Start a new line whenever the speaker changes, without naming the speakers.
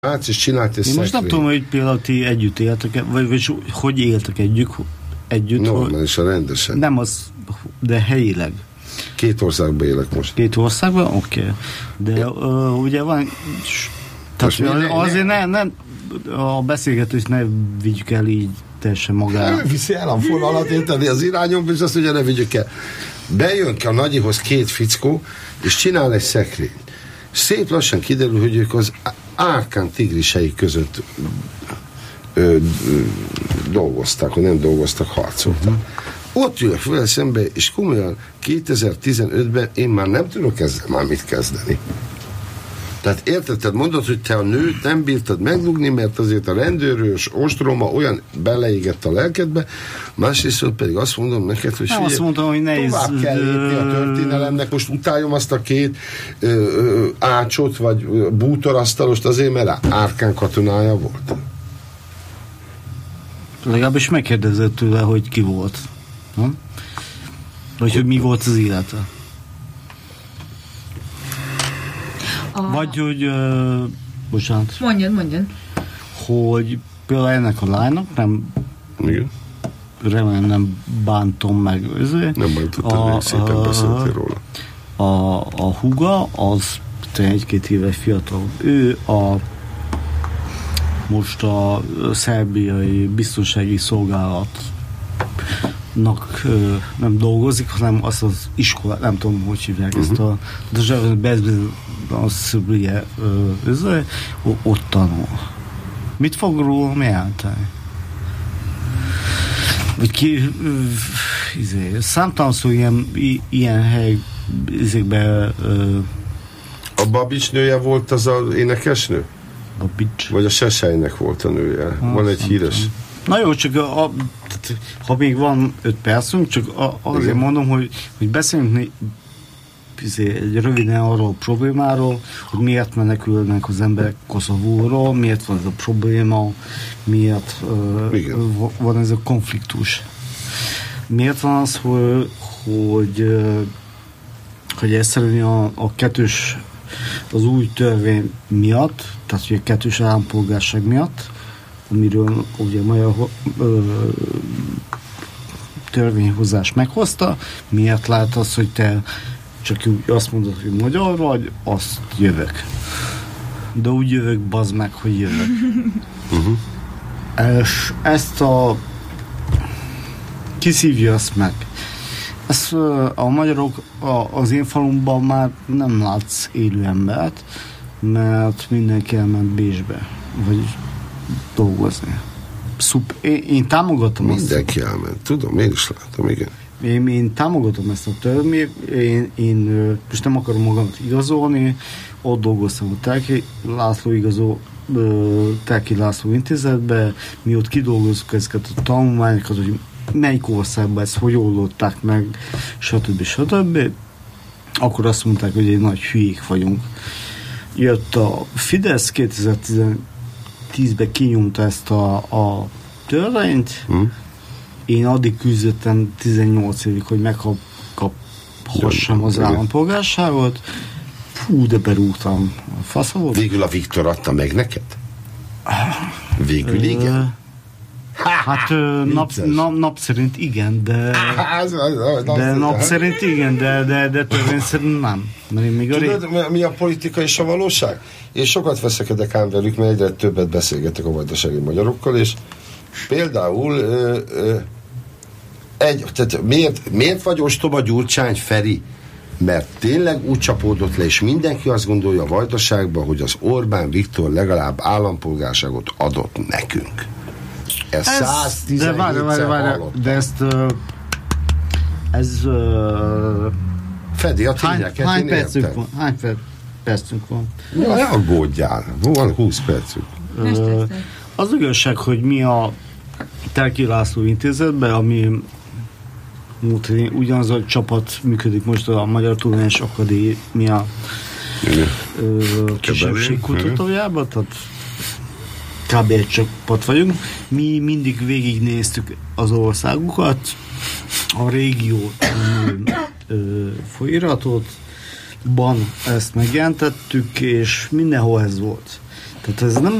és csinált egy
szekrény. Most nem tudom, hogy például ti együtt éltek, vagy hogy éltek együtt.
Normálisan, rendesen.
Nem az, de helyileg.
2 országban élek most.
2 országban? Oké. De ugye van... Tehát azért nem a beszélgetést ne vigyük el így teljesen magára.
Ő viszi el a fonalat, érteni az irányomba, és azt mondja, ne vigyük el. Bejön ki a nagyihoz 2 fickó, és csinál egy szekrényt. Szép lassan kiderül, hogy ők az árkán tigrisei között dolgoztak, vagy nem dolgoztak, harcoltak. Ott ülök vele szembe, és komolyan 2015-ben én már nem tudok ezzel már mit kezdeni. Tehát érted, mondod, hogy te a nőt nem bírtad meglugni, mert azért a rendőrös ostroma olyan beleégett a lelkedbe, másrészt pedig azt mondom neked, hogy
azt mondom, hogy nehéz.
Tovább kell lépni a történelemnek, most utáljam azt a 2 ácsot, vagy bútorasztalost azért, mert árkán katonája volt.
Legalábbis megkérdezett tőle, hogy ki volt. Nem? Vagy hogy mi volt az élete. Vagy hogy bocsánat.
Mondjon.
Hogy például ennek a lánynak nem remélem nem bántom meg.
Nem bántottad meg, szépen beszéltél róla.
A húga az 1-2 éves fiatal. Ő most a szerbiai biztonsági szolgálatnak nem dolgozik, hanem azt az iskolát, nem tudom, hogy hívják ezt a ott tanul. Mit fog róla jelenteni? Vagy ki számtalan szó ilyen hely ezekben
a Babics nője volt az az énekesnő?
Babics.
Vagy a Sesejnek volt a nője? Van egy híres.
Na jó, csak ha még van 5 percünk, csak azért mondom, hogy beszéljünk egy röviden arról a problémáról, hogy miért menekülnek az emberek Koszovóról, miért van ez a probléma, miért van ez a konfliktus. Miért van az, hogy egyszerűen a kettős az új törvény miatt, tehát a kettős állampolgárság miatt, amiről ugye a magyar törvényhozás meghozta, miért lát az, hogy te csak úgy azt mondod, hogy magyar vagy, azt jövök. De úgy jövök, bazd meg, hogy jövök. És ezt kiszívja azt meg. Ezt a magyarok az én falumban már nem látsz élő embert, mert mindenki elment Bécsbe, vagy dolgozni. Én támogatom
mindenki azt. Elment, tudom, én is látom, igen.
Én támogatom ezt a törvényt, én most nem akarom magamat igazolni, ott dolgoztam a Telki László intézetben, mi ott kidolgozzuk ezeket a tanulmányokat, hogy melyik országban ezt hogy oldották meg, stb. Akkor azt mondták, hogy egy nagy hülyék vagyunk. Jött a Fidesz 2010-ben kinyomta ezt a törvényt. Én addig küzdöttem 18 évig, hogy megkaphassam az állampolgárságot. Fú, de berúgtam. Fasza volt.
Végül a Viktor adta meg neked? Végül igen?
Hát nap szerint igen, de nap szerint igen, de törvény szerint nem.
Tudod, mi a politika és a valóság? Én sokat veszekedek ám velük, mert egyre többet beszélgetek a vajdasági magyarokkal, és például tehát miért vagy ostoba Gyurcsány Feri? Mert tényleg úgy csapódott le, és mindenki azt gondolja a Vajdaságban, hogy az Orbán Viktor legalább állampolgárságot adott nekünk. Ez 117-szer hallottam.
De ezt
Fedi a tényeket,
hány percünk van?
Ne aggódjál, van 20 percünk.
Az igazság, hogy mi a Telki László intézetben, ami ugyanaz a csapat működik most a Magyar Tudományos Akadémia kisebbségkutatójában, tehát kb. Egy csapat vagyunk. Mi mindig végignéztük az országokat, a régió folyiratot, ezt megjelentettük, és mindenhol ez volt. Tehát ez nem